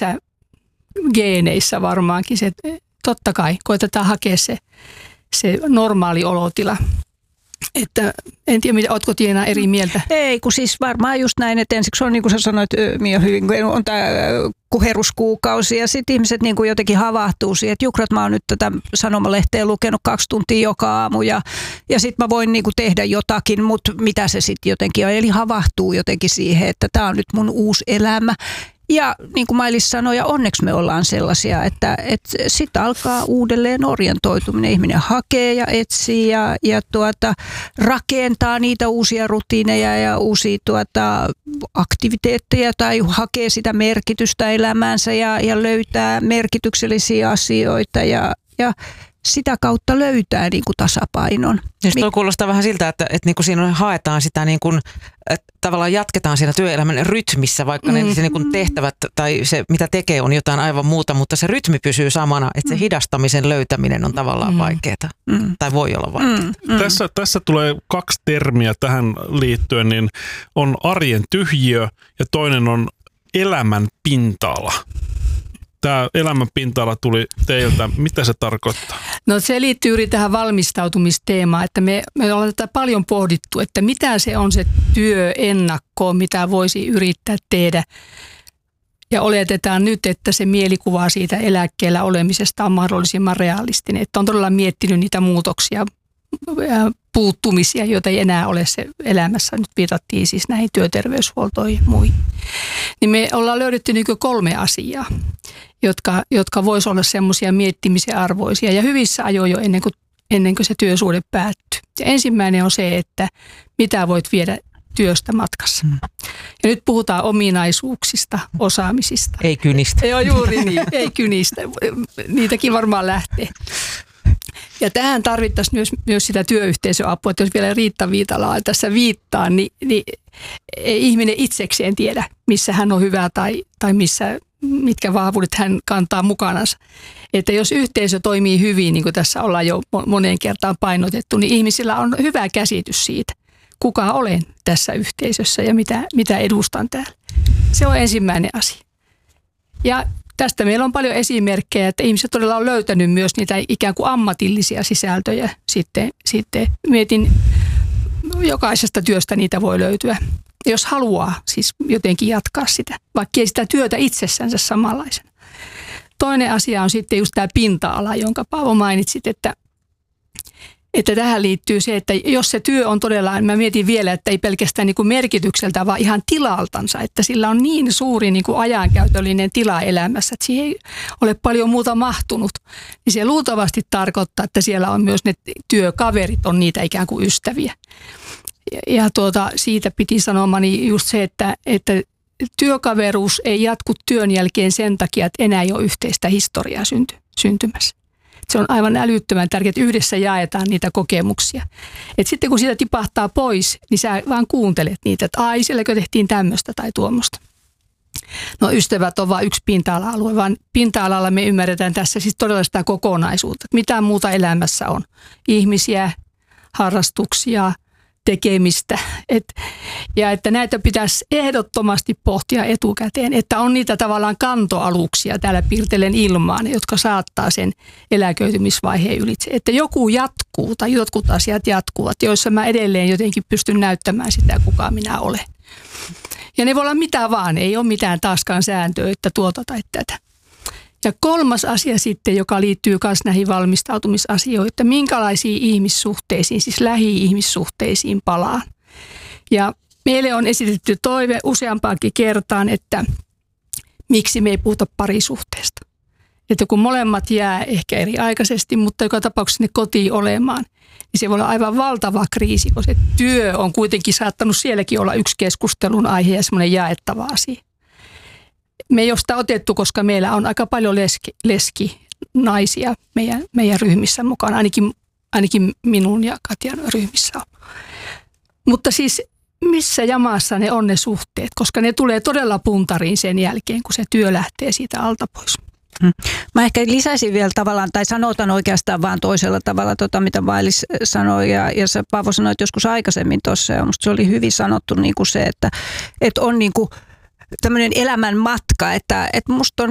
meissä geeneissä varmaankin se, totta kai koitetaan hakea se normaali olotila. Että en tiedä, ootko Tiina eri mieltä? Ei, kun siis varmaan just näin, että ensiksi on niin kuin sä sanoit Mia hyvin, on tämä kuheruskuukausi ja sitten ihmiset niin kuin jotenkin havahtuu siihen, että jukrat mä oon nyt tätä sanomalehteä lukenut 2 tuntia joka aamu ja sitten mä voin niin kuin tehdä jotakin, mutta mitä se sitten jotenkin on, eli havahtuu jotenkin siihen, että tämä on nyt mun uusi elämä. Ja niin kuin Mailis sanoi, ja onneksi me ollaan sellaisia, että sitten alkaa uudelleen orientoituminen. Ihminen hakee ja etsii ja rakentaa niitä uusia rutiineja ja uusia aktiviteetteja tai hakee sitä merkitystä elämäänsä ja löytää merkityksellisiä asioita ja sitä kautta löytää niin kuin tasapainon. Ja tuo kuulostaa vähän siltä, että niin kuin siinä haetaan sitä, niin kuin, että tavallaan jatketaan siinä työelämän rytmissä, vaikka ne niin kuin tehtävät tai se mitä tekee on jotain aivan muuta, mutta se rytmi pysyy samana, että se hidastamisen löytäminen on tavallaan vaikeaa tai voi olla vaikeaa. Tässä tulee 2 termiä tähän liittyen, niin on arjen tyhjiö ja toinen on elämän pinta-ala. Tämä elämän pinta-ala tuli teiltä. Mitä se tarkoittaa? No se liittyy juuri tähän valmistautumisteemaan, että me ollaan tätä paljon pohdittu, että mitä se on se työennakko, mitä voisi yrittää tehdä. Ja oletetaan nyt, että se mielikuva siitä eläkkeellä olemisesta on mahdollisimman realistinen. Että on todella miettinyt niitä muutoksia, puuttumisia, joita ei enää ole se elämässä. Nyt viitattiin siis näihin työterveyshuoltoihin ja muihin. Niin me ollaan löydetty niin kuin 3 asiaa, jotka vois olla semmoisia miettimisen arvoisia ja hyvissä ajoin jo ennen kuin se työsuhde päättyy. Ja ensimmäinen on se, että mitä voit viedä työstä matkassa. Ja nyt puhutaan ominaisuuksista, osaamisista. Ei kynistä. Joo, juuri niin, ei kynistä. Niitäkin varmaan lähtee. Ja tähän tarvittaisiin myös sitä työyhteisöapua, että jos vielä Riitta Viitalaa tässä viittaa, niin ei ihminen itsekseen tiedä, missä hän on hyvä tai mitkä vahvuudet hän kantaa mukanansa. Että jos yhteisö toimii hyvin, niin kuin tässä ollaan jo moneen kertaan painotettu, niin ihmisillä on hyvä käsitys siitä, kuka olen tässä yhteisössä ja mitä edustan täällä. Se on ensimmäinen asia. Ja tästä meillä on paljon esimerkkejä, että ihmiset todella on löytänyt myös niitä ikään kuin ammatillisia sisältöjä. Sitten mietin, jokaisesta työstä niitä voi löytyä, jos haluaa siis jotenkin jatkaa sitä, vaikka ei sitä työtä itsessänsä samanlaisena. Toinen asia on sitten just tämä pinta-ala, jonka Paavo mainitsit, että tähän liittyy se, että jos se työ on todella, mä mietin vielä, että ei pelkästään niin kuin merkitykseltä, vaan ihan tilaltansa, että sillä on niin suuri niin kuin ajankäytöllinen tila elämässä, että siihen ei ole paljon muuta mahtunut, niin se luultavasti tarkoittaa, että siellä on myös ne työkaverit, on niitä ikään kuin ystäviä. Ja siitä piti sanomani just se, että työkaveruus ei jatku työn jälkeen sen takia, että enää ei ole yhteistä historiaa syntymässä. Se on aivan älyttömän tärkeää, että yhdessä jaetaan niitä kokemuksia. Et sitten kun siitä tipahtaa pois, niin sä vaan kuuntelet niitä, että ai sielläkö tehtiin tämmöistä tai tuommoista. No ystävät on vain yksi pinta-ala-alue, vaan pinta-alalla me ymmärretään tässä siis todella sitä kokonaisuutta. Mitä muuta elämässä on? Ihmisiä, harrastuksia, tekemistä. Ja että näitä pitäisi ehdottomasti pohtia etukäteen, että on niitä tavallaan kantoaluksia täällä piirtelen ilmaan, jotka saattaa sen eläköitymisvaiheen ylitse. Että joku jatkuu tai jotkut asiat jatkuvat, joissa mä edelleen jotenkin pystyn näyttämään sitä, kuka minä olen. Ja ne voi olla mitä vaan, ei ole mitään taaskaan sääntöä, että tuota tai tätä. Ja 3. asia sitten, joka liittyy myös näihin valmistautumisasioihin, että minkälaisiin ihmissuhteisiin, siis lähi-ihmissuhteisiin palaan. Ja meille on esitetty toive useampaankin kertaan, että miksi me ei puhuta parisuhteesta. Että kun molemmat jää ehkä eri aikaisesti, mutta joka tapauksessa ne kotiin olemaan, niin se voi olla aivan valtava kriisi, koska se työ on kuitenkin saattanut sielläkin olla yksi keskustelun aihe ja semmoinen jaettava asia. Me ei ole sitä otettu, koska meillä on aika paljon leskinaisia meidän ryhmissä mukana, ainakin minun ja Katjan ryhmissä on. Mutta siis missä jamassa ne on ne suhteet, koska ne tulee todella puntariin sen jälkeen, kun se työ lähtee siitä alta pois. Mä ehkä lisäisin vielä tavallaan, tai sanotaan oikeastaan vaan toisella tavalla, mitä Mailis sanoi, ja se Paavo sanoi joskus aikaisemmin tuossa, ja musta se oli hyvin sanottu niin kuin se, että on niin kuin tämmöinen elämän matka, että musta on